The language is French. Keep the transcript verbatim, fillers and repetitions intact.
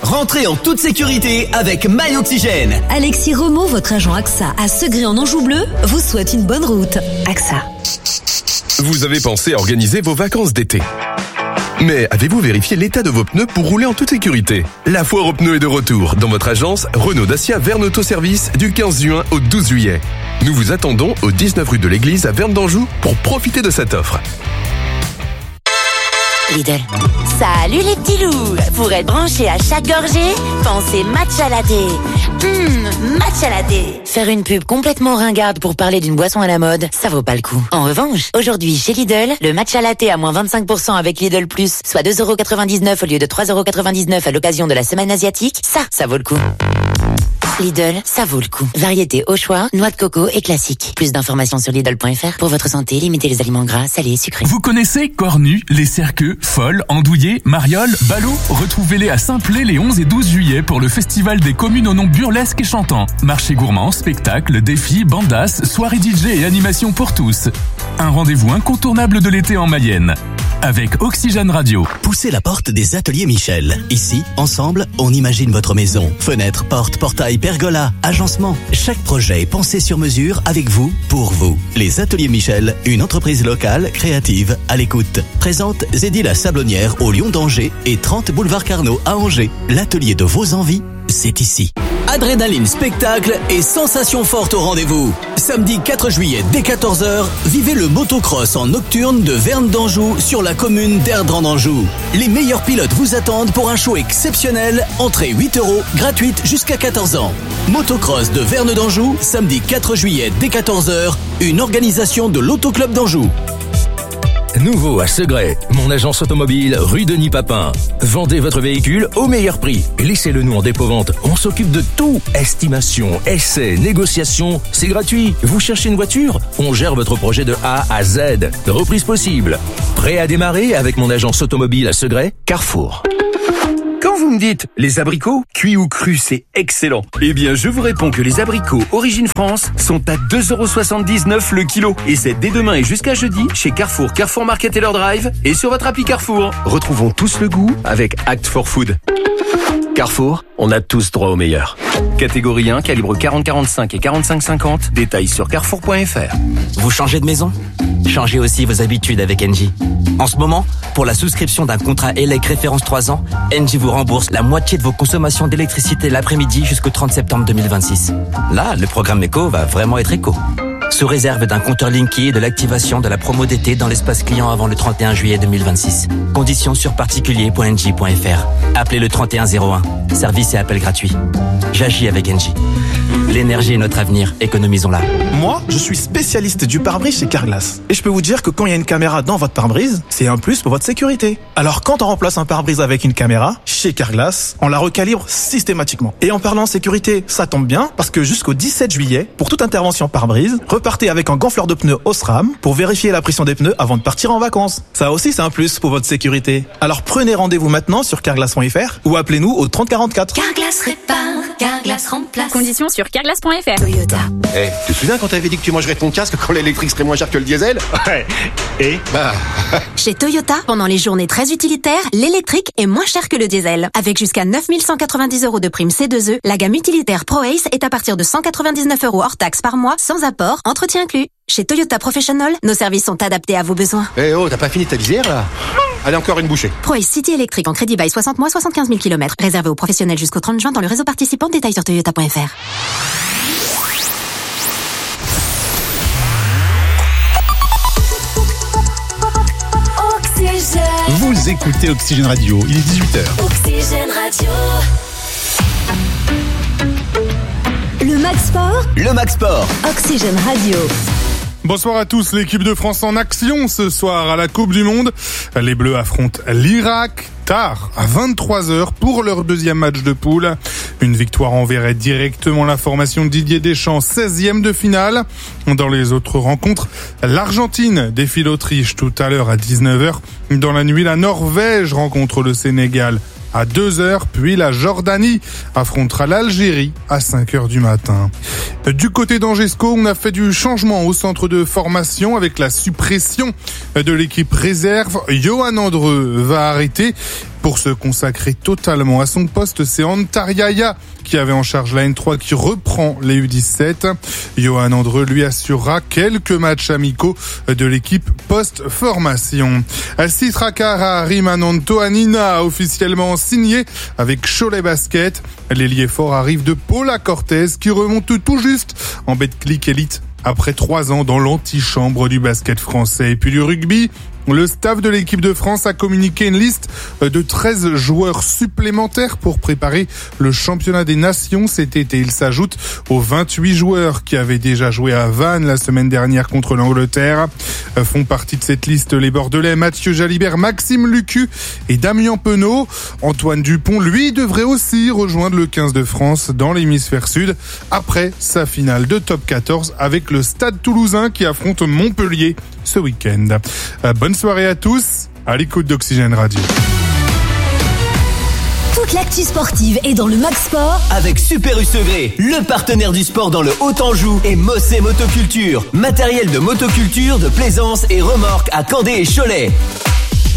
Rentrez en toute sécurité avec MyOxygène. Alexis Remo, votre agent A X A à Segré en Anjou Bleu, vous souhaite une bonne route. A X A. Vous avez pensé à organiser vos vacances d'été. Mais avez-vous vérifié l'état de vos pneus pour rouler en toute sécurité? La foire aux pneus est de retour dans votre agence Renault Dacia Verne Autoservice du quinze juin au douze juillet. Nous vous attendons au dix-neuf rue de l'Église à Verne d'Anjou pour profiter de cette offre. Lidl. Salut les petits loups. Pour être branché à chaque gorgée, pensez matcha latte. Hum, matcha latte. Faire une pub complètement ringarde pour parler d'une boisson à la mode, ça vaut pas le coup. En revanche, aujourd'hui chez Lidl, le matcha latte à moins vingt-cinq pour cent avec Lidl Plus, soit deux euros quatre-vingt-dix-neuf au lieu de trois euros quatre-vingt-dix-neuf à l'occasion de la semaine asiatique, ça, ça vaut le coup. Lidl, ça vaut le coup. Variété au choix, noix de coco et classique. Plus d'informations sur Lidl point F R. Pour votre santé, limitez les aliments gras, salés et sucrés. Vous connaissez Cornu, les Cerqueux, Folle, Andouillé, Mariol, Ballot? Retrouvez-les à Saint-Plé les onze et douze juillet pour le festival des communes au nom burlesque et chantant. Marché gourmand, spectacle, défis, bandas, soirée D J et animation pour tous. Un rendez-vous incontournable de l'été en Mayenne. Avec Oxygène Radio. Poussez la porte des Ateliers Michel. Ici, ensemble, on imagine votre maison. Fenêtres, portes, portails, pergola, agencement. Chaque projet est pensé sur mesure avec vous, pour vous. Les Ateliers Michel, une entreprise locale, créative, à l'écoute. Présente Zédie la Sablonnière au Lion d'Angers et trente boulevard Carnot à Angers. L'atelier de vos envies, c'est ici. Adrénaline, spectacle et sensations fortes au rendez-vous. Samedi quatre juillet dès quatorze heures, vivez le motocross en nocturne de Verne d'Anjou sur la commune d'Erdre en Anjou. Les meilleurs pilotes vous attendent pour un show exceptionnel, entrée huit euros, gratuite jusqu'à quatorze ans. Motocross de Verne d'Anjou, samedi quatre juillet dès quatorze heures, une organisation de l'Autoclub d'Anjou. Nouveau à Segré, mon agence automobile rue Denis Papin. Vendez votre véhicule au meilleur prix. Laissez-le nous en dépôt-vente. On s'occupe de tout. Estimation, essai, négociation, c'est gratuit. Vous cherchez une voiture? On gère votre projet de A à Z. Reprise possible. Prêt à démarrer avec mon agence automobile à Segré? Carrefour. Quand vous me dites les abricots, cuits ou crus, c'est excellent. Eh bien, je vous réponds que les abricots Origine France sont à deux euros soixante-dix-neuf le kilo. Et c'est dès demain et jusqu'à jeudi chez Carrefour, Carrefour Market et leur drive et sur votre appli Carrefour. Retrouvons tous le goût avec Act for Food. Carrefour, on a tous droit au meilleur. Catégorie un, calibre quarante quarante-cinq et quarante-cinq cinquante. Détails sur carrefour point F R. Vous changez de maison? Changez aussi vos habitudes avec Engie. En ce moment, pour la souscription d'un contrat E L E C référence trois ans, Engie vous rembourse la moitié de vos consommations d'électricité l'après-midi jusqu'au trente septembre deux mille vingt-six. Là, le programme éco va vraiment être éco. Sous réserve d'un compteur Linky et de l'activation de la promo d'été dans l'espace client avant le trente et un juillet deux mille vingt-six. Conditions sur particulier point engie point F R. Appelez le trente et un zéro un. Service et appel gratuit. J'agis avec Engie. L'énergie est notre avenir, économisons-la. Moi, je suis spécialiste du pare-brise chez Carglass. Et je peux vous dire que quand il y a une caméra dans votre pare-brise, c'est un plus pour votre sécurité. Alors quand on remplace un pare-brise avec une caméra, chez Carglass, on la recalibre systématiquement. Et en parlant sécurité, ça tombe bien, parce que jusqu'au dix-sept juillet, pour toute intervention pare-brise, repartez avec un gonfleur de pneus Osram pour vérifier la pression des pneus avant de partir en vacances. Ça aussi, c'est un plus pour votre sécurité. Alors prenez rendez-vous maintenant sur carglass point F R ou appelez-nous au trente quarante-quatre. Carglass répare, Carglass remplace. Conditions sur carglass point F R. Toyota. Eh, hey, tu te souviens quand t'avais dit que tu mangerais ton casque quand l'électrique serait moins cher que le diesel? Ouais. Et bah... Chez Toyota, pendant les journées très utilitaires, l'électrique est moins cher que le diesel. Avec jusqu'à neuf mille cent quatre-vingt-dix euros de prime C deux E, la gamme utilitaire ProAce est à partir de cent quatre-vingt-dix-neuf euros hors taxe par mois, sans apport, entretien inclus. Chez Toyota Professional, nos services sont adaptés à vos besoins. Eh hey oh, t'as pas fini ta visière là? Allez, encore une bouchée. ProAce City électrique en crédit bail soixante mois, soixante-quinze mille kilomètres. Réservé aux professionnels jusqu'au trente juin dans le réseau participant. Détails sur toyota point F R. Vous écoutez Oxygène Radio, il est dix-huit heures. Oxygène Radio. Le Max Sport. Le Max Sport. Oxygène Radio. Bonsoir à tous, l'équipe de France en action ce soir à la Coupe du Monde. Les Bleus affrontent l'Irak tard, à vingt-trois heures, pour leur deuxième match de poule. Une victoire enverrait directement la formation de Didier Deschamps, seizième de finale. Dans les autres rencontres, l'Argentine défie l'Autriche tout à l'heure à dix-neuf heures. Dans la nuit, la Norvège rencontre le Sénégal à deux heures, puis la Jordanie affrontera l'Algérie à cinq heures du matin. Du côté d'Angesco, on a fait du changement au centre de formation avec la suppression de l'équipe réserve. Johan Andreu va arrêter Pour se consacrer totalement à son poste, c'est Antariaya qui avait en charge la N trois qui reprend les U dix-sept. Johan Andreu lui assurera quelques matchs amicaux de l'équipe post-formation. Citracara Rimanonto Anina a officiellement signé avec Cholet Basket. L'ailier fort arrive de Paula Cortez qui remonte tout juste en Betclic Elite après trois ans dans l'antichambre du basket français. Et puis du rugby, le staff de l'équipe de France a communiqué une liste de treize joueurs supplémentaires pour préparer le championnat des nations cet été. Il s'ajoute aux vingt-huit joueurs qui avaient déjà joué à Vannes la semaine dernière contre l'Angleterre. Font partie de cette liste les Bordelais Mathieu Jalibert, Maxime Lucu et Damien Penaud. Antoine Dupont, lui, devrait aussi rejoindre le quinze de France dans l'hémisphère sud après sa finale de top quatorze avec le Stade Toulousain qui affronte Montpellier ce week-end. Bonne soirée à tous, à l'écoute d'Oxygène Radio. Toute l'actu sportive est dans le Mag Sport avec Super U Segré, le partenaire du sport dans le Haut-Anjou, et Mossé Motoculture, matériel de motoculture, de plaisance et remorque à Candé et Cholet.